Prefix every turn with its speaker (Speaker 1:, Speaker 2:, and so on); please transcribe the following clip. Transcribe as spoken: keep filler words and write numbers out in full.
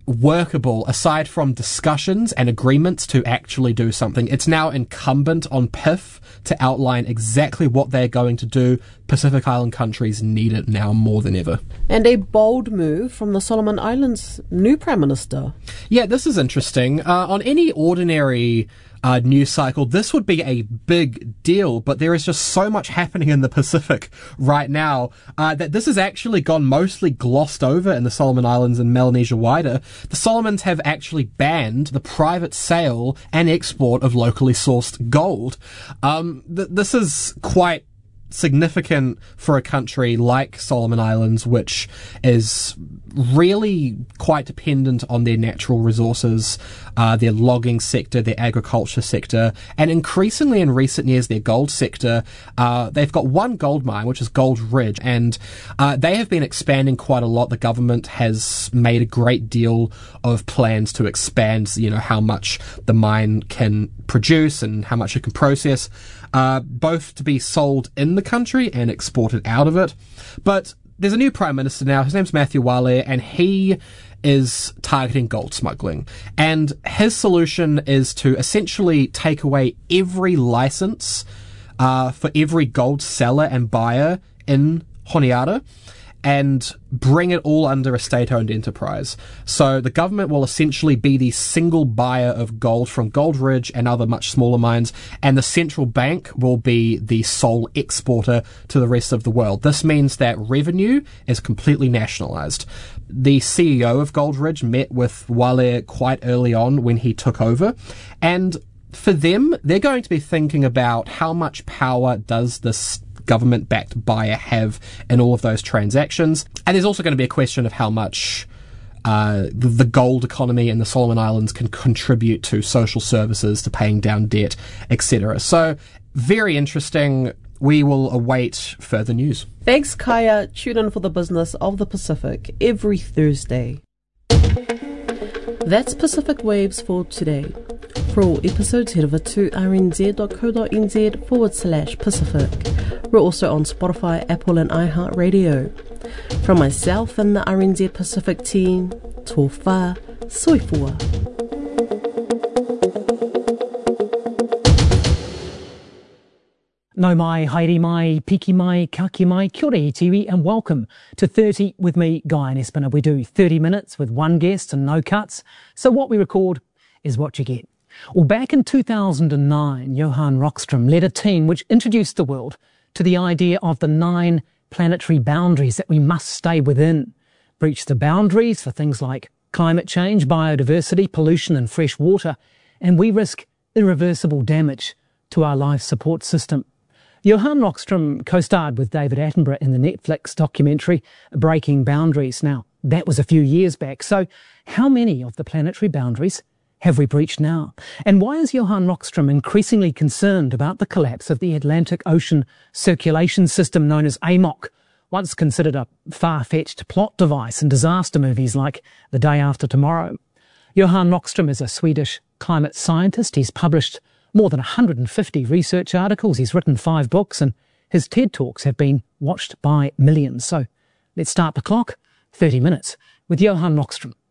Speaker 1: workable aside from discussions and agreements to actually do something. It's now incumbent on P I F to outline exactly what they're going to do. Pacific Island countries need it now more than ever.
Speaker 2: And a bold move from the Solomon Islands' new Prime Minister.
Speaker 1: Yeah, this is interesting. Uh, on any ordinary Uh, news cycle, this would be a big deal, but there is just so much happening in the Pacific right now uh, that this has actually gone mostly glossed over in the Solomon Islands and Melanesia wider. The Solomons have actually banned the private sale and export of locally sourced gold. Um, th- this is quite significant for a country like Solomon Islands, which is really quite dependent on their natural resources, uh, their logging sector, their agriculture sector, and increasingly in recent years, their gold sector. Uh, they've got one gold mine, which is Gold Ridge, and uh, they have been expanding quite a lot. The government has made a great deal of plans to expand, you know, how much the mine can produce and how much it can process, uh, both to be sold in the country and exported out of it. But there's a new Prime Minister now. His name's Matthew Wale, and he is targeting gold smuggling. And his solution is to essentially take away every license uh, for every gold seller and buyer in Honiara and bring it all under a state-owned enterprise. So the government will essentially be the single buyer of gold from Gold Ridge and other much smaller mines, and the central bank will be the sole exporter to the rest of the world. This means that revenue is completely nationalised. The C E O of Gold Ridge met with Wale quite early on when he took over, and for them, they're going to be thinking about how much power does this government-backed buyer have in all of those transactions. And there's also going to be a question of how much uh, the, the gold economy in the Solomon Islands can contribute to social services, to paying down debt, et cetera. So, very interesting. We will await further news.
Speaker 2: Thanks, Kaya. Tune in for the business of the Pacific every Thursday. That's Pacific Waves for today. For all episodes, head over to rnz.co.nz forward slash Pacific. We're also on Spotify, Apple and iHeartRadio. From myself and the R N Z Pacific team, tō whā, soifua.
Speaker 3: No mai, haere mai, piki mai, kaki mai, kia ora iwi, and welcome to thirty with me, Guy and Espina. We do thirty minutes with one guest and no cuts, so what we record is what you get. Well, back in two thousand nine, Johan Rockström led a team which introduced the world to the idea of the nine planetary boundaries that we must stay within. Breach the boundaries for things like climate change, biodiversity, pollution and fresh water, and we risk irreversible damage to our life support system. Johan Rockström co-starred with David Attenborough in the Netflix documentary Breaking Boundaries. Now, that was a few years back, so how many of the planetary boundaries have we breached now? And why is Johan Rockström increasingly concerned about the collapse of the Atlantic Ocean circulation system known as A M O C, once considered a far-fetched plot device in disaster movies like The Day After Tomorrow? Johan Rockström is a Swedish climate scientist. He's published more than one hundred fifty research articles. He's written five books, and his TED Talks have been watched by millions. So let's start the clock. thirty minutes with Johan Rockström.